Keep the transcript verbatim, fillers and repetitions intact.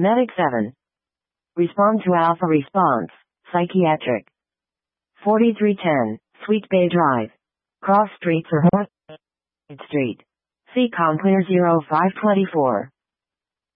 Medic seven. Respond to Alpha Response, Psychiatric. forty-three ten, Sweet Bay Drive. Cross Streets or North Street. C. Complear zero five two four.